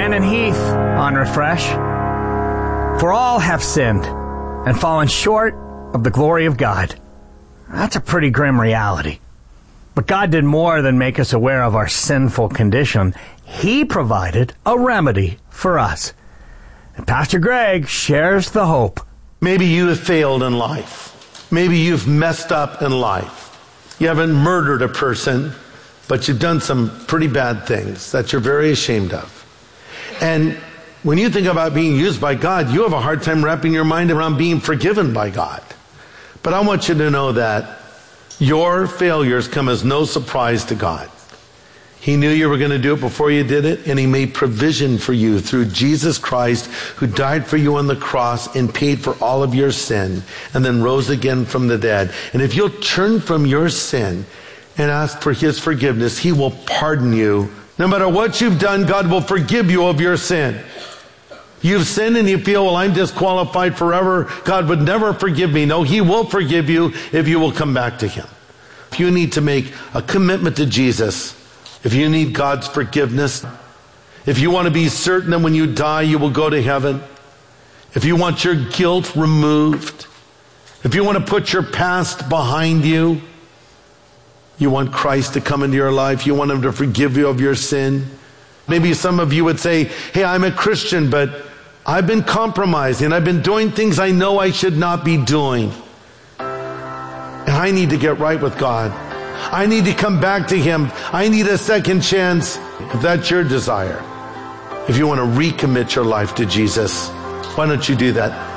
Shannon Heath on Refresh. For all have sinned and fallen short of the glory of God. That's a pretty grim reality. But God did more than make us aware of our sinful condition. He provided a remedy for us. And Pastor Greg shares the hope. Maybe you have failed in life. Maybe you've messed up in life. You haven't murdered a person, but you've done some pretty bad things that you're very ashamed of. And when you think about being used by God, you have a hard time wrapping your mind around being forgiven by God. But I want you to know that your failures come as no surprise to God. He knew you were going to do it before you did it, and He made provision for you through Jesus Christ, who died for you on the cross and paid for all of your sin, and then rose again from the dead. And if you'll turn from your sin and ask for His forgiveness, He will pardon you. No matter what you've done, God will forgive you of your sin. You've sinned and you feel, well, I'm disqualified forever. God would never forgive me. No, He will forgive you if you will come back to Him. If you need to make a commitment to Jesus, if you need God's forgiveness, if you want to be certain that when you die you will go to heaven, if you want your guilt removed, if you want to put your past behind you, you want Christ to come into your life, you want Him to forgive you of your sin. Maybe some of you would say, hey, I'm a Christian, but I've been compromising. I've been doing things I know I should not be doing. And I need to get right with God. I need to come back to Him. I need a second chance. If that's your desire, if you want to recommit your life to Jesus, why don't you do that?